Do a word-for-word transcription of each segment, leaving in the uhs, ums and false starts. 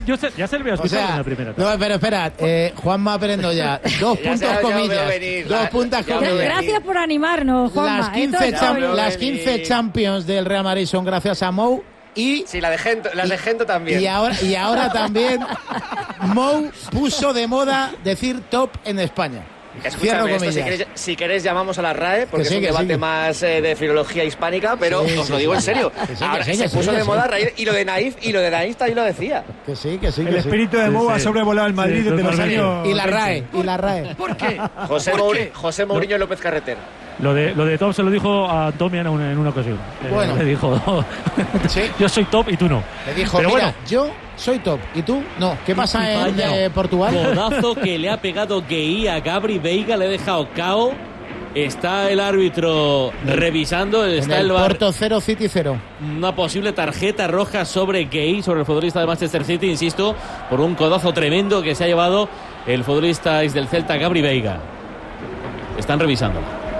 Yo sé, ya se le había O escuchado sea, en la primera. no, pero espera, eh, Juanma Perendoya, dos Ya puntos se- ya lo veo comillas, venir, dos la- puntas ya lo veo comillas. venir. Gracias por animarnos, Juanma. Las quince, Esto cham- es lo las venir. quince Champions del Real Madrid son gracias a Mou y... Sí, la de Gento, las de Gento también. Y ahora, y ahora también Mou puso de moda decir top en España. Cierro Escúchame, esto, comillas. si, queréis, si queréis llamamos a la R A E, porque Que sí, es un que sí, debate que- más eh, de filología hispánica, pero Sí, os sí, lo digo sí. en serio. Que sí, que Ahora sí, se que sí, puso que de sí. moda a raíz, y lo de Naif, y lo de Naif también lo decía. Que sí, que sí, El que sí. espíritu de Sí, Mou sí. ha sobrevolado el Madrid Sí, desde los totalmente. años. Y la veinte. R A E, y la R A E. ¿Por qué? José, ¿Por Mouri- qué? José Mourinho y López Carreter. Lo de, lo de top se lo dijo a Tomian en una, en una ocasión. Eh, Bueno. Le dijo, Sí. yo soy top y tú no. Le dijo, Pero mira, bueno. yo soy top y tú no. ¿Qué pasa en Vaya eh, Portugal? Codazo que le ha pegado Gueí a Gabri Veiga, le ha dejado cao. Está el árbitro revisando, En está el el bar, Porto cero, City cero. una posible tarjeta roja sobre Gueí, sobre el futbolista de Manchester City, insisto, por un codazo tremendo que se ha llevado el futbolista del Celta, Gabri Veiga. Están revisando.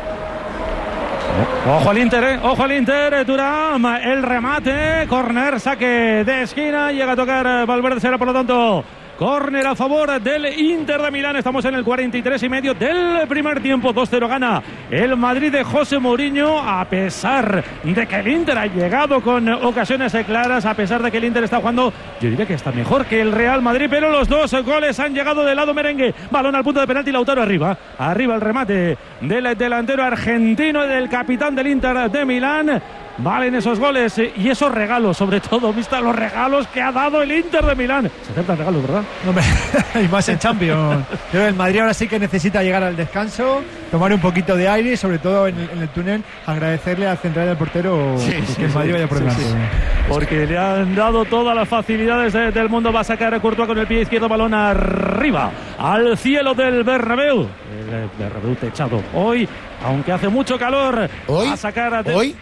Ojo al Inter, eh. Ojo al Inter, eh, Thuram, el remate, corner, saque de esquina, llega a tocar eh, Valverde, será por lo tanto córner a favor del Inter de Milán. Estamos en el cuarenta y tres y medio del primer tiempo. dos cero gana el Madrid de José Mourinho, a pesar de que el Inter ha llegado con ocasiones claras, a pesar de que el Inter está jugando, yo diría que está mejor que el Real Madrid, pero los dos goles han llegado del lado merengue. Balón al punto de penalti, Lautaro arriba. Arriba el remate del delantero argentino y del capitán del Inter de Milán. Valen esos goles y esos regalos, sobre todo, vista los regalos que ha dado el Inter de Milán. Se aceptan regalos, ¿verdad? Hombre, y más en Champions. Yo creo que el Madrid ahora sí que necesita llegar al descanso, tomar un poquito de aire y sobre todo en el, en el túnel agradecerle al central del portero Sí, que sí, el Madrid sí, vaya por sí, delante. sí. Porque le han dado todas las facilidades de- del mundo. Va a sacar a Courtois con el pie izquierdo, balón arriba, al cielo del Bernabéu. El Bernabéu techado hoy, aunque hace mucho calor. Hoy, a sacar a hoy,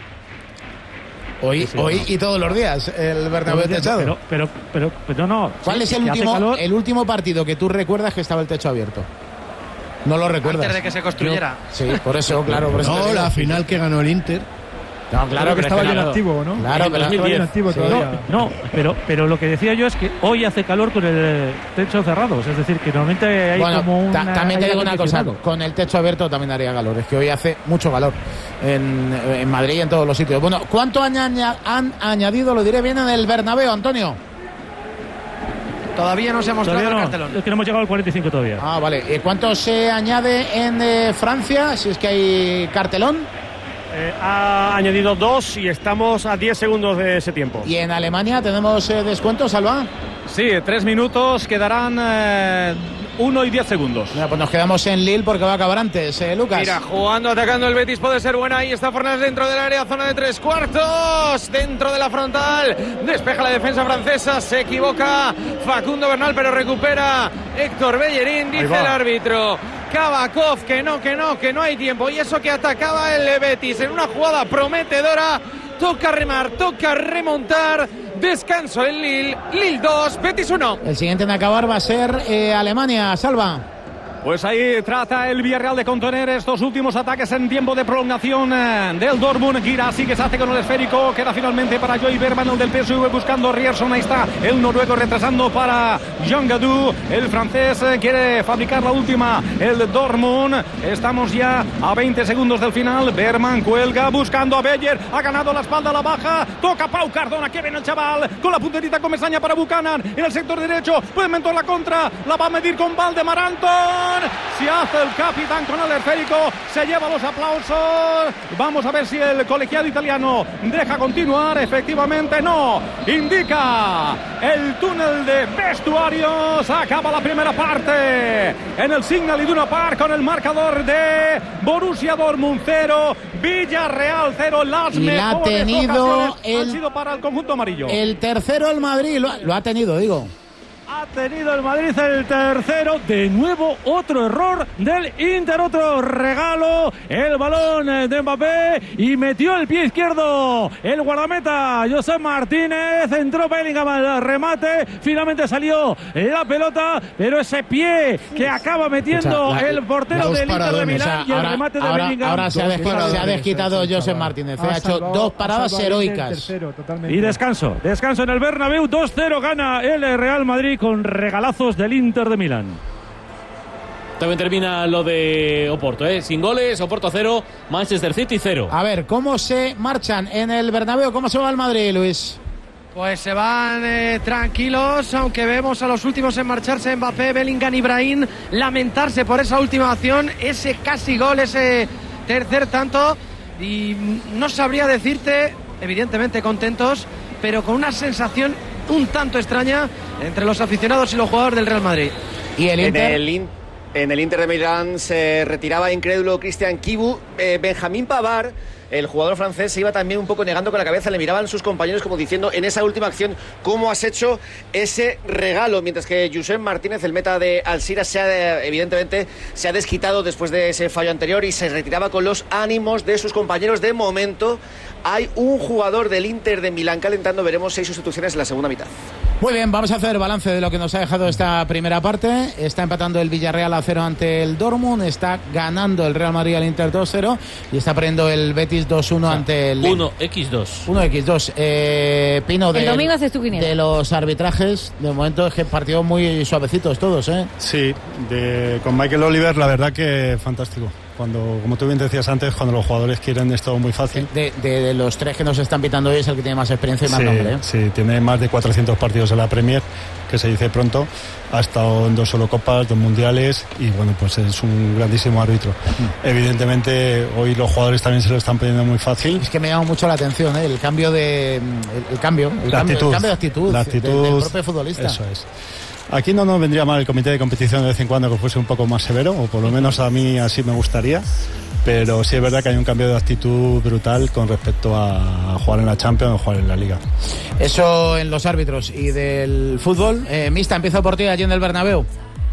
hoy, Sí, hoy no. y todos los días el Bernabéu techado. Pero, pero, pero, pero no. ¿Cuál Sí, es el que hace último, calor. el último partido que tú recuerdas que estaba el techo abierto? No lo recuerdas. Antes de que se construyera. Sí, por eso, claro. Por eso te No, digo. la final que ganó el Inter. No, Claro claro, que pero estaba es que bien claro. activo, ¿no? Claro, En pero Estaba bien activo Sí. todavía. No, pero, pero lo que decía yo es que hoy hace calor con el techo cerrado. Es decir, que normalmente hay Bueno, como un. ta- también te digo una cosa, con el techo abierto también haría calor. Es que hoy hace mucho calor en, en Madrid y en todos los sitios. Bueno, ¿cuánto han, aña- han añadido, lo diré bien, en el Bernabéu, Antonio? Todavía no se ha mostrado Todavía el no, cartelón. es que no hemos llegado al cuarenta y cinco todavía. Ah, vale. ¿Y cuánto se añade en eh, Francia, si es que hay cartelón? Eh, ha añadido dos y estamos a diez segundos de ese tiempo. ¿Y en Alemania tenemos eh, descuento, Salva? Sí, tres minutos, quedarán eh, uno y diez segundos. Mira, pues nos quedamos en Lille porque va a acabar antes, eh, Lucas. Mira, jugando, atacando el Betis, puede ser buena. Ahí está Fornals dentro del área, zona de tres cuartos, dentro de la frontal. Despeja la defensa francesa, se equivoca Facundo Bernal, pero recupera Héctor Bellerín, dice el árbitro. Kabakov, que no, que no, que no hay tiempo. Y eso que atacaba el Betis en una jugada prometedora. Toca remar, toca remontar. Descanso en Lille. Lille dos, Betis uno. El siguiente en acabar va a ser eh, Alemania, Salva. Pues ahí trata el Villarreal de contener estos últimos ataques en tiempo de prolongación eh, del Dortmund. Girassi que se hace con el esférico, queda finalmente para Joey Berman, el del P S V buscando Rierson. Ahí está el noruego retrasando para Jean Gadou. El francés eh, quiere fabricar la última, el Dortmund. Estamos ya a veinte segundos del final. Berman cuelga buscando a Beyer, ha ganado la espalda a la baja, toca Pau Cardona, que viene el chaval con la punterita con Mesaña para Buchanan en el sector derecho, puede mentor la contra, la va a medir con Valdemar Anton. Si hace el capitán con el esférico, se lleva los aplausos. Vamos a ver si el colegiado italiano deja continuar. Efectivamente no, indica el túnel de vestuarios. Acaba la primera parte en el Signal Iduna Park con el marcador de Borussia Dortmund cero, Villarreal cero. Las Y la ha mejores tenido ocasiones el- han sido para el conjunto amarillo. El tercero, el Madrid, lo, ha- lo ha tenido, digo. Ha Ha tenido el Madrid el tercero. De nuevo otro error del Inter, otro regalo. El balón de Mbappé y metió el pie izquierdo el guardameta José Martínez. Entró Bellingham al remate. Finalmente salió la pelota, pero ese pie que acaba metiendo Escucha, la, el portero del Inter de Milán, o sea, y el ahora, remate de ahora, Bellingham. Ahora se ha, desquitado, se ha desquitado José Martínez. Ha, ha hecho salvado, dos paradas heroicas. Tercero, y descanso. Descanso en el Bernabéu. dos cero gana el Real Madrid con regalazos del Inter de Milán. También termina lo de Oporto, ¿eh? Sin goles, Oporto cero, Manchester City cero. A ver, ¿cómo se marchan en el Bernabéu? ¿Cómo se va el Madrid, Luis? Pues se van eh, tranquilos, aunque vemos a los últimos en marcharse, Mbappé, Bellingham y Brahim, lamentarse por esa última acción, ese casi gol, ese tercer tanto. Y no sabría decirte, evidentemente contentos, pero con una sensación un tanto extraña entre los aficionados y los jugadores del Real Madrid. ¿Y el Inter? En el, in, en el Inter de Milán se retiraba incrédulo Cristian Kibu. Eh, Benjamín Pavard, el jugador francés, se iba también un poco negando con la cabeza. Le miraban sus compañeros como diciendo, en esa última acción, ¿cómo has hecho ese regalo? Mientras que Josep Martínez, el meta de Al-Shira, se ha, evidentemente se ha desquitado después de ese fallo anterior y se retiraba con los ánimos de sus compañeros. De momento hay un jugador del Inter de Milán calentando. Veremos seis sustituciones en la segunda mitad. Muy bien, vamos a hacer balance de lo que nos ha dejado esta primera parte. Está empatando el Villarreal a cero ante el Dortmund. Está ganando el Real Madrid al Inter dos cero. Y está perdiendo el Betis dos uno, o sea, ante el... uno equis dos. uno equis dos. Eh, Pino, de, el domingo haces tu quiniela. De los arbitrajes, de momento es que partidos muy suavecitos todos, ¿eh? Sí, de, con Michael Oliver la verdad que fantástico. Cuando, como tú bien decías antes, cuando los jugadores quieren es todo muy fácil. De, de, de los tres que nos están pitando hoy es el que tiene más experiencia y más sí, nombre, ¿eh? Sí, tiene más de cuatrocientos partidos en la Premier, que se dice pronto. Ha estado en dos solo copas, dos mundiales y bueno, pues es un grandísimo árbitro. Mm. Evidentemente hoy los jugadores también se lo están pidiendo muy fácil. Es que me llama mucho la atención, ¿eh? el cambio de el, el cambio, el la cambio, actitud, el cambio de actitud, la actitud del, del propio futbolista. Eso es. Aquí no nos vendría mal el comité de competición de vez en cuando que fuese un poco más severo, o por lo menos a mí así me gustaría. Pero sí es verdad que hay un cambio de actitud brutal con respecto a jugar en la Champions o jugar en la Liga. Eso en los árbitros. Y del fútbol, eh, Mista, empiezo por ti allí en el Bernabéu.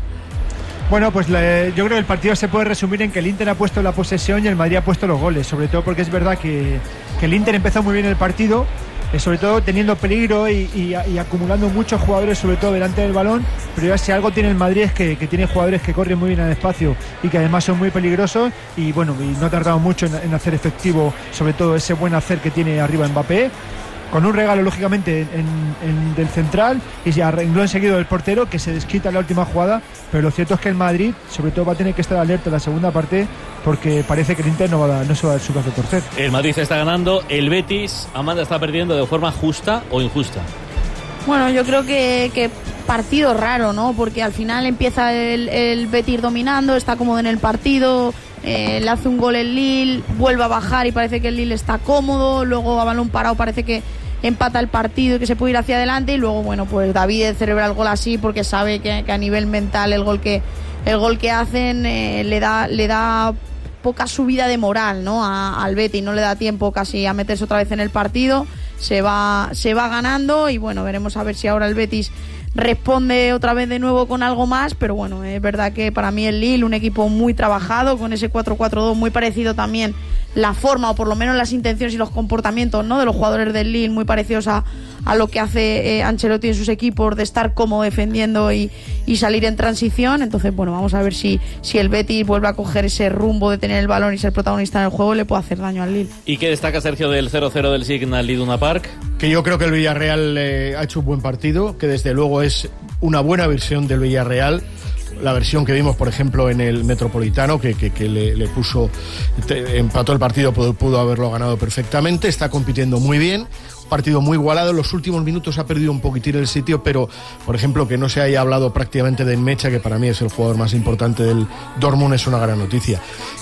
Bueno, pues le, yo creo que el partido se puede resumir en que el Inter ha puesto la posesión y el Madrid ha puesto los goles, sobre todo porque es verdad que, que el Inter empezó muy bien el partido, eh, sobre todo teniendo peligro y, y, y acumulando muchos jugadores, sobre todo delante del balón, pero ya si algo tiene el Madrid es que, que tiene jugadores que corren muy bien al espacio y que además son muy peligrosos y bueno, y no ha tardado mucho en, en hacer efectivo sobre todo ese buen hacer que tiene arriba Mbappé, con un regalo lógicamente en, en, del central y se arregló enseguida el portero que se desquita en la última jugada, pero lo cierto es que el Madrid sobre todo va a tener que estar alerta en la segunda parte porque parece que el Inter no, va a dar, no se va a dar su brazo a torcer. El Madrid está ganando, el Betis, Amanda, está perdiendo de forma justa o injusta. Bueno, yo creo que, que partido raro, ¿no? Porque al final empieza el, el Betis dominando, está cómodo en el partido, eh, le hace un gol el Lille, vuelve a bajar y parece que el Lille está cómodo, luego a balón parado parece que empata el partido y que se puede ir hacia adelante y luego, bueno, pues David celebra el gol así porque sabe que, que a nivel mental el gol que, el gol que hacen eh, le da, le da poca subida de moral, ¿no? A, al Betis, no le da tiempo casi a meterse otra vez en el partido. Se va, se va ganando y bueno, veremos a ver si ahora el Betis responde otra vez de nuevo con algo más, pero bueno, es verdad que para mí el Lille, un equipo muy trabajado, con ese cuatro cuatro dos, muy parecido también la forma, o por lo menos las intenciones y los comportamientos, ¿no?, de los jugadores del Lille, muy parecidos a, a lo que hace eh, Ancelotti en sus equipos, de estar cómodo defendiendo y, y salir en transición. Entonces, bueno, vamos a ver si, si el Betis vuelve a coger ese rumbo de tener el balón y ser protagonista en el juego, le puede hacer daño al Lille. ¿Y qué destaca, Sergio, del cero cero del Signal Iduna Park? Que yo creo que el Villarreal eh, ha hecho un buen partido, que desde luego es una buena versión del Villarreal, la versión que vimos por ejemplo en el Metropolitano, que, que, que le, le puso, te, empató el partido, pudo, pudo haberlo ganado perfectamente, está compitiendo muy bien, un partido muy igualado, en los últimos minutos ha perdido un poquitín el sitio, pero por ejemplo que no se haya hablado prácticamente de Mecha, que para mí es el jugador más importante del Dortmund, es una gran noticia.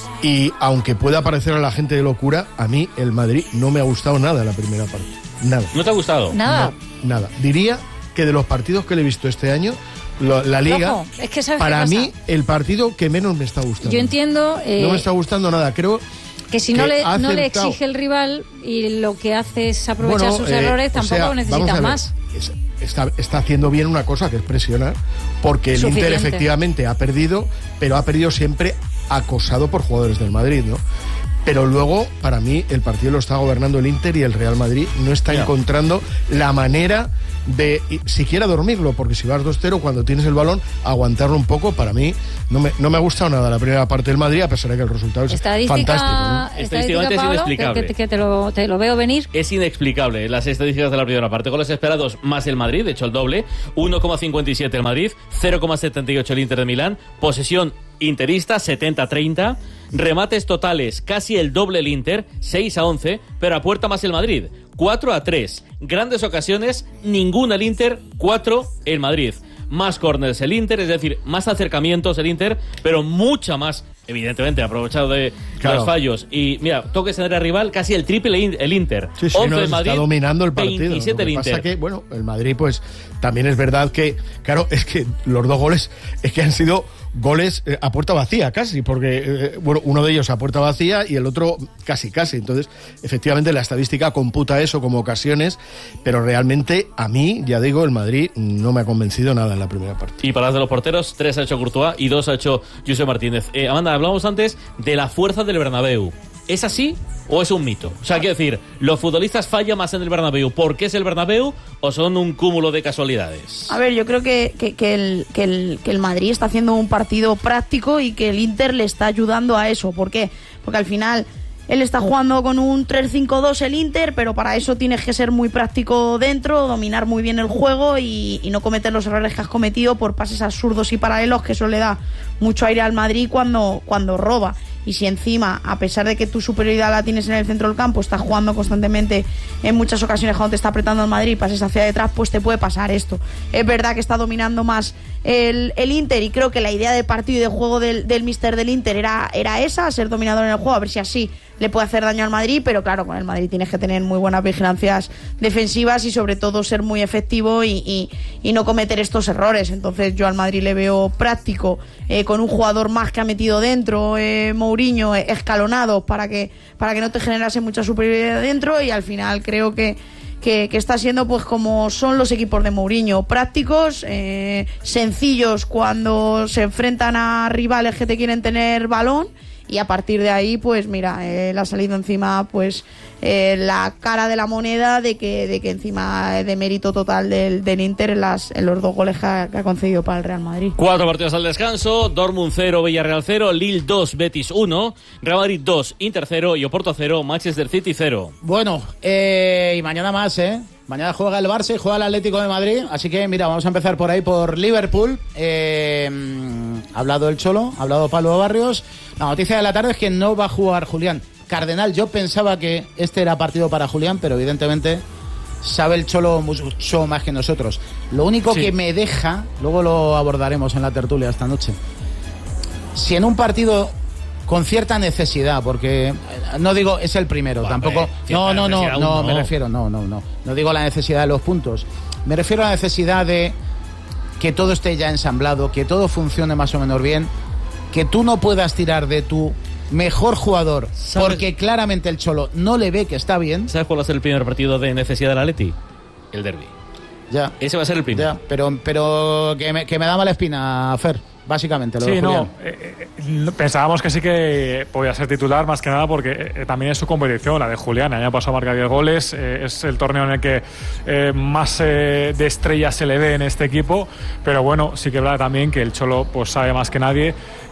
Y aunque pueda parecer a la gente de locura, a mí el Madrid no me ha gustado nada la primera parte, nada. ¿No te ha gustado? Nada. No, nada. Diría que de los partidos que le he visto este año, lo, la Liga, Ojo, es que ¿sabes para qué mí pasa? el partido que menos me está gustando. Yo entiendo eh, no me está gustando nada, creo que si no que le, ha no le acertado. exige el rival y lo que hace es aprovechar Bueno, sus eh, errores, o tampoco sea, necesitas vamos a ver, más. es- está, está haciendo bien una cosa, que es presionar, porque el Suficiente. Inter efectivamente ha perdido, pero ha perdido siempre acosado por jugadores del Madrid, ¿no? Pero luego, para mí, el partido lo está gobernando el Inter y el Real Madrid no está Ya. encontrando la manera de y, siquiera dormirlo, porque si vas dos cero, cuando tienes el balón, aguantarlo un poco. Para mí no me, no me ha gustado nada la primera parte del Madrid, a pesar de que el resultado es Estadística, fantástico, ¿no? Estadísticamente es Pablo, inexplicable. que, que- que te, lo, te lo veo venir. Es inexplicable las estadísticas de la primera parte. Goles esperados más el Madrid, de hecho el doble. uno coma cincuenta y siete el Madrid, cero coma setenta y ocho el Inter de Milán. Posesión interista, setenta a treinta. Remates totales, casi el doble el Inter, seis a once. Pero a puerta más el Madrid, cuatro a tres. Grandes ocasiones, ninguna el Inter, cuatro el Madrid. Más córners el Inter, es decir, más acercamientos el Inter, pero mucha más, evidentemente, aprovechado de Claro. los fallos. Y mira, toques en el rival, casi el triple in- el Inter. Sí, sí, once no, el Madrid, está dominando el partido. veintisiete Lo el que pasa Inter. que, bueno, el Madrid, pues, también es verdad que, claro, es que los dos goles es que han sido goles eh, a puerta vacía, casi, porque, eh, bueno, uno de ellos a puerta vacía y el otro casi, casi. Entonces, efectivamente, la estadística computa eso como ocasiones, pero realmente, a mí, ya digo, el Madrid no me ha convencido nada en la primera parte. Y para las de los porteros, tres ha hecho Courtois y dos ha hecho José Martínez. Eh, Amanda, hablábamos antes de la fuerza del Bernabéu. ¿Es así o es un mito? O sea, quiero decir, ¿los futbolistas fallan más en el Bernabéu porque es el Bernabéu o son un cúmulo de casualidades? A ver, yo creo que, que, que el, que, el, que el Madrid está haciendo un partido práctico y que el Inter le está ayudando a eso. ¿Por qué? Porque al final él está jugando con un tres cinco dos el Inter, pero para eso tienes que ser muy práctico dentro, dominar muy bien el juego y, y no cometer los errores que has cometido por pases absurdos y paralelos, que eso le da mucho aire al Madrid cuando, cuando roba. Y si encima, a pesar de que tu superioridad la tienes en el centro del campo, estás jugando constantemente en muchas ocasiones cuando te está apretando el Madrid, pases hacia detrás, pues te puede pasar esto. Es verdad que está dominando más el, el Inter y creo que la idea de partido y de juego del, del míster del Inter era, era esa, ser dominador en el juego, a ver si así le puede hacer daño al Madrid, pero claro, con el Madrid tienes que tener muy buenas vigilancias defensivas y sobre todo ser muy efectivo y, y, y no cometer estos errores. Entonces yo al Madrid le veo práctico, eh, con un jugador más que ha metido dentro, eh, Mourinho, eh, escalonado para que, para que no te generase mucha superioridad dentro, y al final creo que Que, que está siendo pues como son los equipos de Mourinho, prácticos, eh, sencillos cuando se enfrentan a rivales que te quieren tener balón, y a partir de ahí pues mira, eh, le ha salido encima pues eh, la cara de la moneda de que, de que encima de mérito total del, del Inter en, las, en los dos goles que ha, que ha concedido para el Real Madrid. Cuatro partidos al descanso: Dortmund cero, Villarreal cero, Lille dos, Betis uno, Real Madrid dos, Inter cero y Oporto cero, Manchester City cero. Bueno, eh, y mañana más, ¿eh? Mañana juega el Barça y juega el Atlético de Madrid. Así que, mira, vamos a empezar por ahí, por Liverpool. Eh, ha hablado el Cholo, ha hablado Pablo Barrios. La noticia de la tarde es que no va a jugar Julián Cardenal. Yo pensaba que este era partido para Julián, pero evidentemente sabe el Cholo mucho más que nosotros. Lo único Sí. que me deja, luego lo abordaremos en la tertulia esta noche, si en un partido con cierta necesidad, porque no digo es el primero, Hombre, tampoco, cierta no, no, no, necesidad no, aún me no. refiero, no, no, no, no digo la necesidad de los puntos, me refiero a la necesidad de que todo esté ya ensamblado, que todo funcione más o menos bien, que tú no puedas tirar de tu mejor jugador, ¿Sabes? porque claramente el Cholo no le ve que está bien. ¿Sabes cuál va a ser el primer partido de necesidad del Atleti? El derbi. Ya, Ese va a ser el primero. ya, pero, pero que me, que me da mala espina, Fer, básicamente lo de Sí, Julián. no. eh, eh, pensábamos que sí que podía ser titular, más que nada porque eh, también es su competición, la de Julián. El año pasado marca diez goles. Eh, es el torneo en el que eh, más eh, de estrellas se le ve en este equipo. Pero bueno, sí que es verdad también que el Cholo pues sabe más que nadie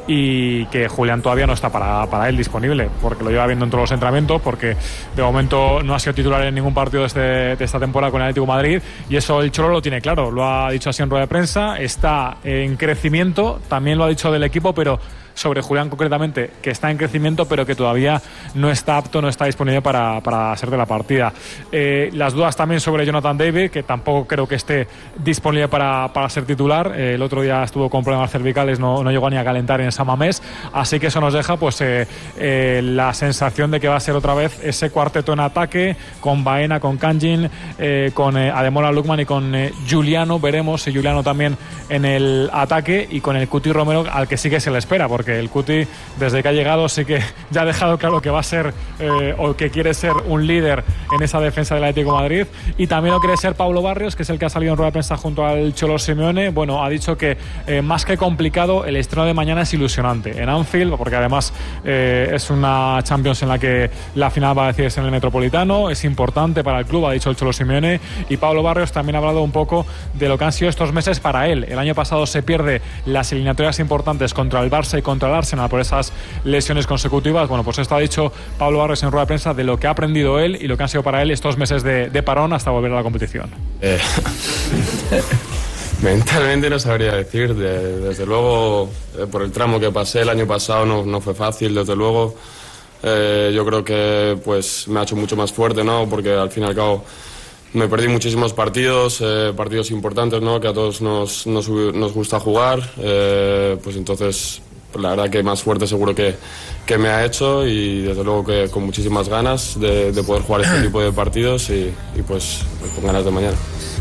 y que Julián todavía no está para, para él disponible, porque lo lleva viendo en todos los entrenamientos, porque de momento no ha sido titular en ningún partido de, este, de esta temporada con el Atlético de Madrid, y eso el Cholo lo tiene claro, lo ha dicho así en rueda de prensa, está en crecimiento, también lo ha dicho del equipo, pero sobre Julián concretamente, que está en crecimiento pero que todavía no está apto, no está disponible para, para ser de la partida. Eh, las dudas también sobre Jonathan David, que tampoco creo que esté disponible para, para ser titular. Eh, el otro día estuvo con problemas cervicales, no, no llegó ni a calentar en San Mamés, así que eso nos deja pues eh, eh, la sensación de que va a ser otra vez ese cuarteto en ataque, con Baena, con Kangin, eh, con eh, Ademola Lookman y con eh, Giuliano. Veremos si Giuliano también en el ataque, y con el Cuti Romero, al que sí que se le espera, porque porque el Cuti, desde que ha llegado, sí que ya ha dejado claro que va a ser eh, o que quiere ser un líder en esa defensa del Atlético de Madrid, y también lo quiere ser Pablo Barrios, que es el que ha salido en rueda de prensa junto al Cholo Simeone. Bueno, ha dicho que eh, más que complicado, el estreno de mañana es ilusionante en Anfield, porque además eh, es una Champions en la que la final va a decidirse en el Metropolitano, es importante para el club, ha dicho el Cholo Simeone. Y Pablo Barrios también ha hablado un poco de lo que han sido estos meses para él. El año pasado se pierde las eliminatorias importantes contra el Barça y contra el Arsenal por esas lesiones consecutivas. Bueno, pues esto ha dicho Pablo Barrios en rueda de prensa de lo que ha aprendido él y lo que han sido para él estos meses de, de parón hasta volver a la competición. Eh, mentalmente no sabría decir. De, desde luego, eh, por el tramo que pasé el año pasado no, no fue fácil, desde luego. Eh, yo creo que pues me ha hecho mucho más fuerte, ¿no? Porque al fin y al cabo me perdí muchísimos partidos, eh, partidos importantes, ¿no? Que a todos nos, nos, nos gusta jugar. Eh, pues entonces, la verdad que más fuerte seguro que, que me ha hecho, y desde luego que con muchísimas ganas de, de poder jugar este tipo de partidos y, y pues, pues con ganas de mañana.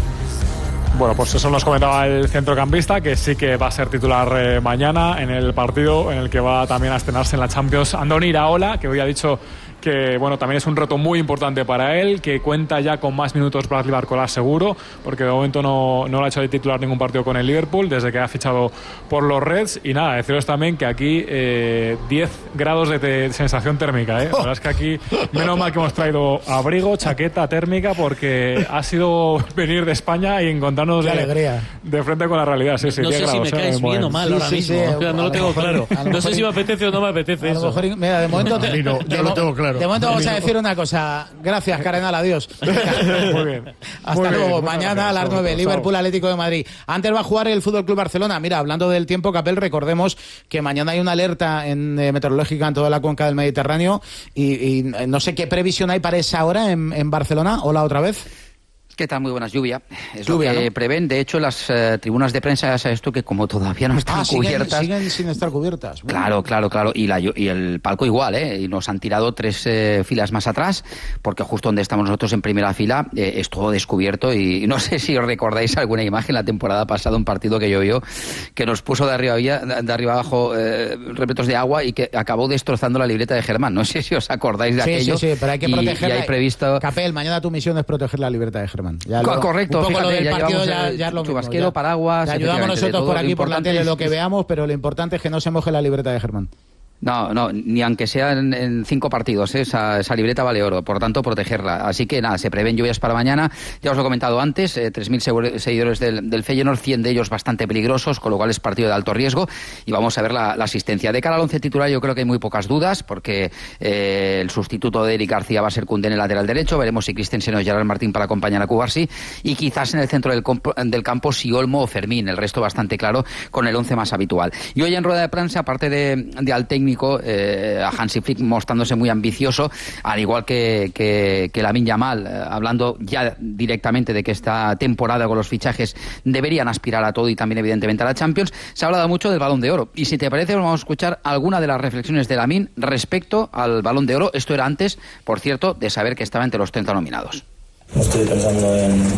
Bueno, pues eso nos comentaba el centrocampista, que sí que va a ser titular eh, mañana en el partido en el que va también a estrenarse en la Champions Andoni Iraola, que hoy ha dicho que bueno, también es un reto muy importante para él, que cuenta ya con más minutos Bradley Barcola seguro, porque de momento no, no lo ha hecho de titular ningún partido con el Liverpool desde que ha fichado por los Reds. Y nada, deciros también que aquí eh, diez grados de, de sensación térmica, ¿eh? La verdad es que aquí, menos mal que hemos traído abrigo, chaqueta térmica, porque ha sido venir de España y encontrarnos de, de frente con la realidad. Sí, sí, no sé grados, si me caes eh, bien o mal sí, ahora sí, mismo, sí, o sea, no lo tengo claro. No sé si me apetece o no me apetece eso. Mejor, mira, de momento te, no, de, yo lo tengo claro. De momento vamos a decir una cosa. Gracias, Cardenal, adiós. Muy bien. Hasta Muy luego. bien. Mañana a las nueve, Liverpool Atlético de Madrid. Antes va a jugar el Fútbol Club Barcelona. Mira, hablando del tiempo, Capel, recordemos que mañana hay una alerta en, eh, meteorológica en toda la cuenca del Mediterráneo y, y no sé qué previsión hay para esa hora en, en Barcelona. Hola, otra vez. ¿Qué tal? Muy buenas. Lluvia. Es Lluvia, lo que ¿no? prevén. De hecho, las uh, tribunas de prensa, ya sabes tú, que como todavía no están ah, siguen, cubiertas... siguen sin estar cubiertas. Bueno. Claro, claro, claro. Y, la, y el palco igual, ¿eh? Y nos han tirado tres eh, filas más atrás, porque justo donde estamos nosotros en primera fila eh, es todo descubierto. Y no sé si os recordáis alguna imagen la temporada pasada, un partido que llovió, que nos puso de arriba, de arriba abajo eh, repletos de agua y que acabó destrozando la libreta de Germán. No sé si os acordáis de sí, aquello. Sí, sí, pero hay que protegerla. Y, y hay previsto... Capel, mañana tu misión es proteger la libertad de Germán. Ya Co- correcto. Un poco Fíjate, lo del ya partido llevamos ya, el ya es lo mismo. chubasquero, Ya. paraguas... Te ayudamos nosotros por aquí por la tele es, lo que es... veamos, pero lo importante es que no se moje la libreta de Germán. No, no, ni aunque sean en cinco partidos, ¿eh? esa, esa libreta vale oro, por tanto protegerla. Así que nada, se prevén lluvias para mañana, ya os lo he comentado antes, eh, tres mil seguidores del, del Feyenoord, cien de ellos bastante peligrosos, con lo cual es partido de alto riesgo, y vamos a ver la, la asistencia. De cara al once titular yo creo que hay muy pocas dudas, porque eh, el sustituto de Eric García va a ser Koundé en el lateral derecho, veremos si Christensen o Gerard Martín para acompañar a Cubarsí, y quizás en el centro del, comp- del campo si Olmo o Fermín, el resto bastante claro con el once más habitual. Y hoy en rueda de prensa, aparte de, de al técnico, eh, a Hansi Flick mostrándose muy ambicioso, al igual que, que, que Lamine Yamal, eh, hablando ya directamente de que esta temporada con los fichajes deberían aspirar a todo y también evidentemente a la Champions. Se ha hablado mucho del Balón de Oro y si te parece vamos a escuchar alguna de las reflexiones de Lamine respecto al Balón de Oro. Esto era antes, por cierto, de saber que estaba entre los treinta nominados. No estoy pensando en, en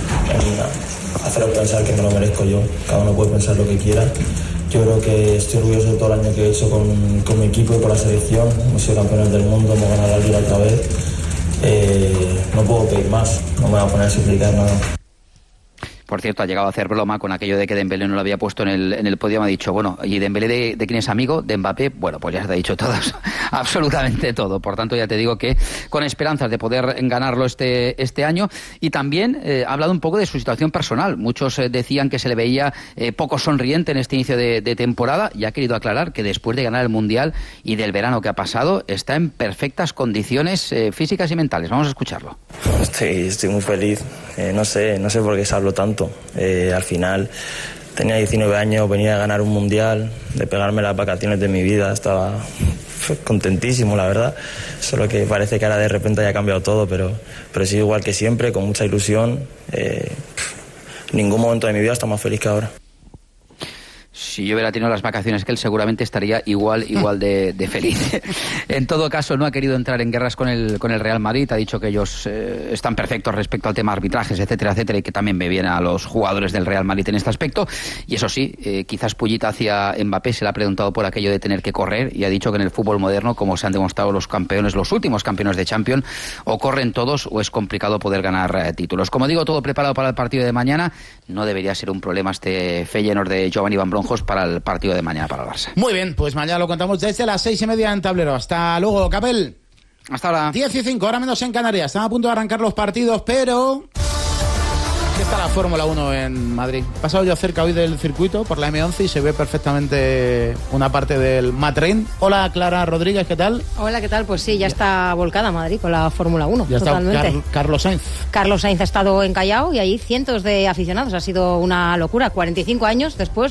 haceros pensar que me lo merezco yo. Cada uno puede pensar lo que quiera. Yo creo que estoy orgulloso de todo el año que he hecho con, con mi equipo y con la selección. Hemos sido campeones del mundo, hemos ganado la Liga otra vez. Eh, no puedo pedir más, no me voy a poner a suplicar nada. Por cierto, ha llegado a hacer broma con aquello de que Dembélé no lo había puesto en el, en el podio. Me ha dicho, bueno, ¿y Dembélé de, de quién es amigo? ¿De Mbappé? Bueno, pues ya se te ha dicho todo, absolutamente todo. Por tanto, ya te digo que con esperanzas de poder ganarlo este, este año. Y también eh, ha hablado un poco de su situación personal. Muchos eh, decían que se le veía eh, poco sonriente en este inicio de, de temporada y ha querido aclarar que después de ganar el Mundial y del verano que ha pasado, está en perfectas condiciones eh, físicas y mentales. Vamos a escucharlo. Estoy, estoy muy feliz. Eh, no sé, no sé por qué se habló tanto. Eh, al final tenía diecinueve años, venía a ganar un mundial, de pegarme las vacaciones de mi vida, estaba contentísimo, la verdad. Solo que parece que ahora de repente haya cambiado todo, pero, pero sí, igual que siempre, con mucha ilusión. Eh, ningún momento de mi vida está más feliz que ahora. Si yo hubiera tenido las vacaciones que él, seguramente estaría igual igual de, de feliz. En todo caso, no ha querido entrar en guerras con el con el Real Madrid. Ha dicho que ellos eh, están perfectos respecto al tema arbitrajes, etcétera, etcétera, y que también me viene a los jugadores del Real Madrid en este aspecto. Y eso sí, eh, quizás pullita hacia Mbappé. Se le ha preguntado por aquello de tener que correr y ha dicho que en el fútbol moderno, como se han demostrado los campeones, los últimos campeones de Champions, o corren todos o es complicado poder ganar eh, títulos. Como digo, todo preparado para el partido de mañana. No debería ser un problema este Feyenoord de Giovanni Van Bronckhorst para el partido de mañana para el Barça. Muy bien, pues mañana lo contamos desde las seis y media en Tablero. Hasta luego, Capel. Hasta ahora. diez y cinco, ahora menos en Canarias. Están a punto de arrancar los partidos, pero... ¿Qué está la Fórmula uno en Madrid? He pasado yo cerca hoy del circuito por la eme once y se ve perfectamente una parte del Matren. Hola, Clara Rodríguez, ¿qué tal? Hola, ¿qué tal? Pues sí, ya está volcada Madrid con la Fórmula uno. Ya totalmente. está Car- Carlos Sainz. Carlos Sainz ha estado en Callao y allí cientos de aficionados. Ha sido una locura. cuarenta y cinco años después